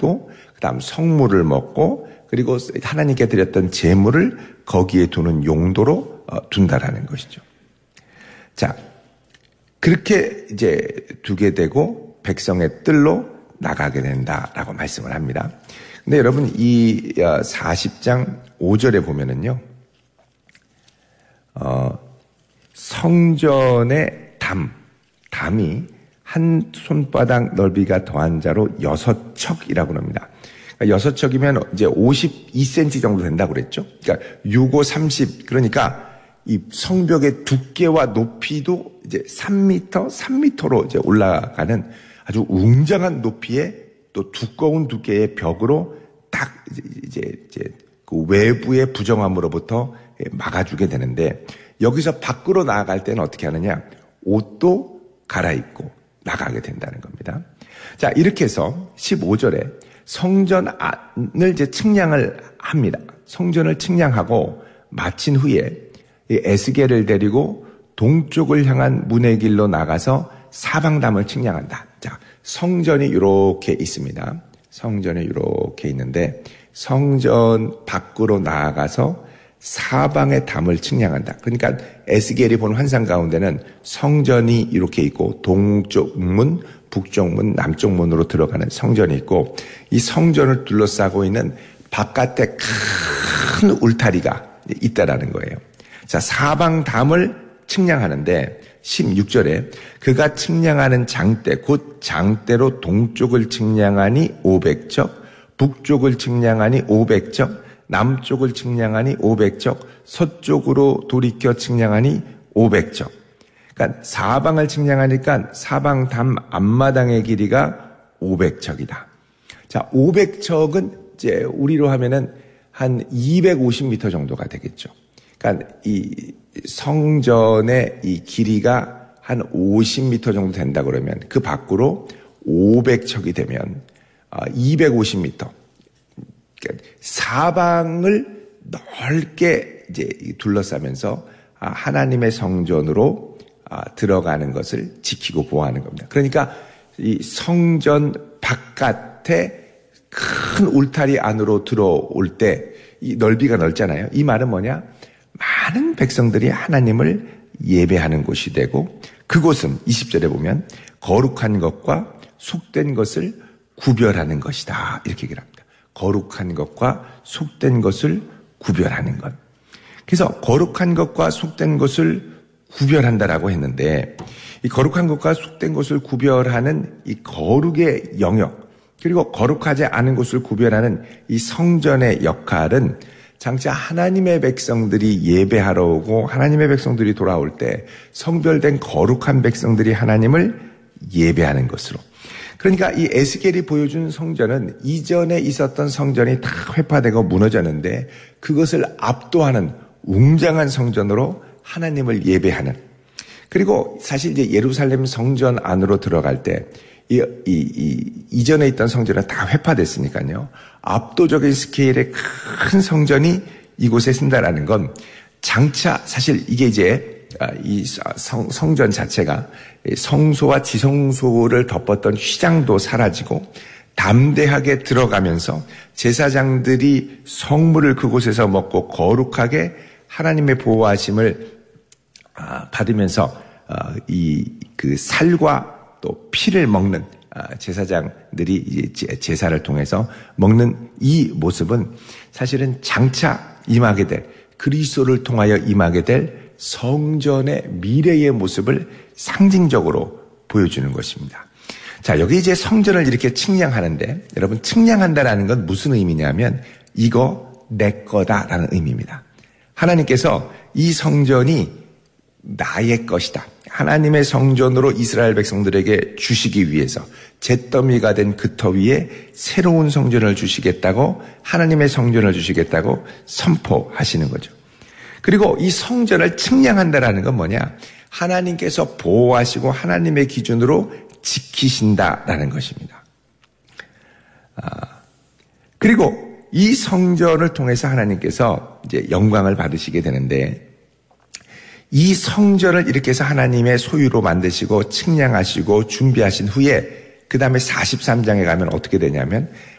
받고 그다음 성물을 먹고 그리고 하나님께 드렸던 제물을 거기에 두는 용도로 둔다라는 것이죠. 자, 그렇게 이제 두게 되고 백성의 뜰로 나가게 된다라고 말씀을 합니다. 근데 여러분 이 40장 5절에 보면은요. 성전의 담이 한 손바닥 넓이가 더한 자로 6척이라고 합니다. 그러니까 6척이면 이제 52cm 정도 된다고 그랬죠. 그러니까 6, 5, 30. 그러니까 이 성벽의 두께와 높이도 이제 3m로 이제 올라가는 아주 웅장한 높이의 또 두꺼운 두께의 벽으로 딱 이제 그 외부의 부정함으로부터 막아주게 되는데 여기서 밖으로 나아갈 때는 어떻게 하느냐? 옷도 갈아입고 나가게 된다는 겁니다. 자, 이렇게 해서 15절에 성전을 이제 측량을 합니다. 성전을 측량하고 마친 후에 이 에스겔을 데리고 동쪽을 향한 문의 길로 나가서 사방담을 측량한다. 자, 성전이 이렇게 있습니다. 성전이 이렇게 있는데 성전 밖으로 나아가서 사방의 담을 측량한다. 그러니까 에스겔이 본 환상 가운데는 성전이 이렇게 있고 동쪽 문, 북쪽 문, 남쪽 문으로 들어가는 성전이 있고 이 성전을 둘러싸고 있는 바깥에 큰 울타리가 있다라는 거예요. 자, 사방 담을 측량하는데 16절에 그가 측량하는 장대 곧 장대로 동쪽을 측량하니 500적, 북쪽을 측량하니 500적, 남쪽을 측량하니 500적, 서쪽으로 돌이켜 측량하니 500적. 그러니까 사방을 측량하니까 사방 담 앞마당의 길이가 500척이다. 자, 500척은 이제 우리로 하면은 한 250m 정도가 되겠죠. 그러니까 이 성전의 이 길이가 한 50m 정도 된다 그러면 그 밖으로 500척이 되면 250m. 그러니까 사방을 넓게 이제 둘러싸면서 하나님의 성전으로 들어가는 것을 지키고 보호하는 겁니다. 그러니까 이 성전 바깥에 큰 울타리 안으로 들어올 때 이 넓이가 넓잖아요. 이 말은 뭐냐? 많은 백성들이 하나님을 예배하는 곳이 되고 그곳은 20절에 보면 거룩한 것과 속된 것을 구별하는 것이다. 이렇게 얘기를 합니다. 거룩한 것과 속된 것을 구별하는 것. 그래서 거룩한 것과 속된 것을 구별한다라고 했는데 이 거룩한 것과 속된 것을 구별하는 이 거룩의 영역 그리고 거룩하지 않은 것을 구별하는 이 성전의 역할은 장차 하나님의 백성들이 예배하러 오고 하나님의 백성들이 돌아올 때 성별된 거룩한 백성들이 하나님을 예배하는 것으로. 그러니까 이 에스겔이 보여준 성전은 이전에 있었던 성전이 다 회파되고 무너졌는데 그것을 압도하는 웅장한 성전으로 하나님을 예배하는. 그리고 사실 이제 예루살렘 성전 안으로 들어갈 때 이전에 있던 성전은 다 회파됐으니까요. 압도적인 스케일의 큰 성전이 이곳에 쓴다라는 건 장차 사실 이게 이제 이 성전 자체가 성소와 지성소를 덮었던 휘장도 사라지고 담대하게 들어가면서 제사장들이 성물을 그곳에서 먹고 거룩하게 하나님의 보호하심을 받으면서 그 살과 또 피를 먹는 제사장들이 이제 제사를 통해서 먹는 이 모습은 사실은 장차 임하게 될 그리스도를 통하여 임하게 될 성전의 미래의 모습을 상징적으로 보여주는 것입니다. 자, 여기 이제 성전을 이렇게 측량하는데 여러분 측량한다라는 건 무슨 의미냐면 이거 내 거다라는 의미입니다. 하나님께서 이 성전이 나의 것이다. 하나님의 성전으로 이스라엘 백성들에게 주시기 위해서 잿더미가 된 그 터 위에 새로운 성전을 주시겠다고 하나님의 성전을 주시겠다고 선포하시는 거죠. 그리고 이 성전을 측량한다라는 건 뭐냐? 하나님께서 보호하시고 하나님의 기준으로 지키신다라는 것입니다. 그리고 이 성전을 통해서 하나님께서 이제 영광을 받으시게 되는데 이 성전을 이렇게 해서 하나님의 소유로 만드시고 측량하시고 준비하신 후에 그 다음에 43장에 가면 어떻게 되냐면